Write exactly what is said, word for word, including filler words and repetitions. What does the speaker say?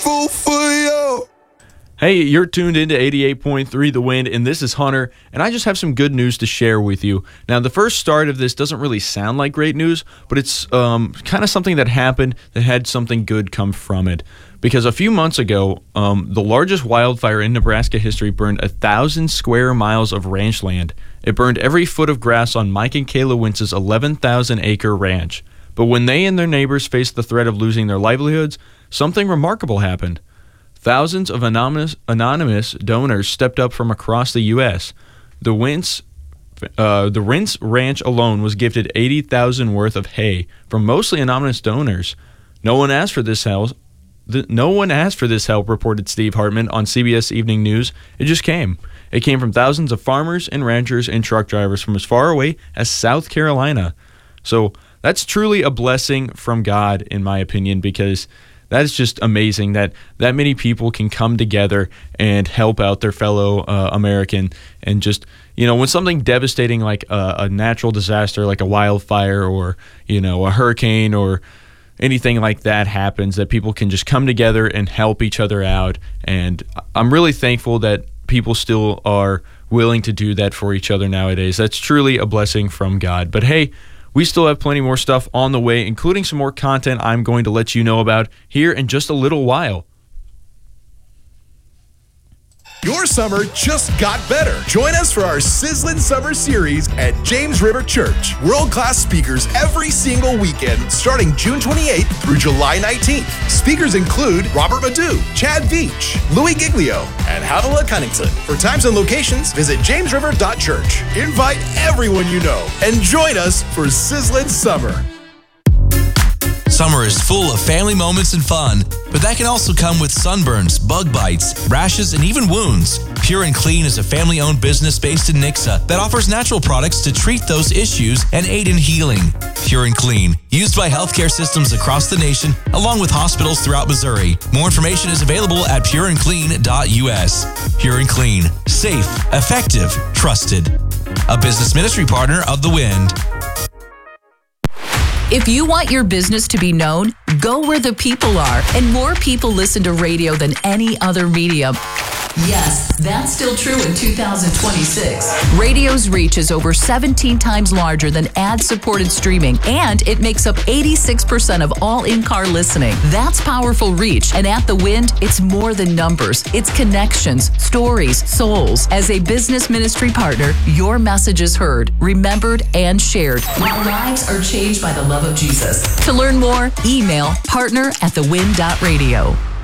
grateful for you. Hey, you're tuned into eighty-eight point three The Wind, and this is Hunter, and I just have some good news to share with you. Now, the first start of this doesn't really sound like great news, but it's um, kind of something that happened that had something good come from it. Because a few months ago, um, the largest wildfire in Nebraska history burned a thousand square miles of ranch land. It burned every foot of grass on Mike and Kayla Wintz's eleven thousand acre ranch. But when they and their neighbors faced the threat of losing their livelihoods, something remarkable happened. Thousands of anonymous anonymous donors stepped up from across the U S The Wintz, uh, the Wintz Ranch alone was gifted eighty thousand dollars worth of hay from mostly anonymous donors. No one asked for this help. No one asked for this help, reported Steve Hartman on C B S Evening News. It just came. It came from thousands of farmers and ranchers and truck drivers from as far away as South Carolina. So that's truly a blessing from God, in my opinion, because that is just amazing that that many people can come together and help out their fellow uh, American. And just, you know, when something devastating like a, a natural disaster, like a wildfire or, you know, a hurricane or anything like that happens, that people can just come together and help each other out. And I'm really thankful that people still are willing to do that for each other nowadays. That's truly a blessing from God. But hey, we still have plenty more stuff on the way, including some more content I'm going to let you know about here in just a little while. Your summer just got better. Join us for our Sizzlin' Summer Series at James River Church. World-class speakers every single weekend starting June twenty-eighth through July nineteenth. Speakers include Robert Madu, Chad Veach, Louis Giglio, and Havilah Cunnington. For times and locations, visit james river dot church. Invite everyone you know and join us for Sizzlin' Summer. Summer is full of family moments and fun, but that can also come with sunburns, bug bites, rashes, and even wounds. Pure and Clean is a family-owned business based in Nixa that offers natural products to treat those issues and aid in healing. Pure and Clean, used by healthcare systems across the nation, along with hospitals throughout Missouri. More information is available at pure and clean dot u s. Pure and Clean, safe, effective, trusted. A business ministry partner of The Wind. If you want your business to be known, go where the people are. And more people listen to radio than any other medium. Yes, that's still true in two thousand twenty-six. Radio's reach is over seventeen times larger than ad-supported streaming, and it makes up eighty-six percent of all in-car listening. That's powerful reach, and at The Wind, it's more than numbers. It's connections, stories, souls. As a business ministry partner, your message is heard, remembered, and shared, while lives are changed by the love of Jesus. To learn more, email partner at the wind dot radio.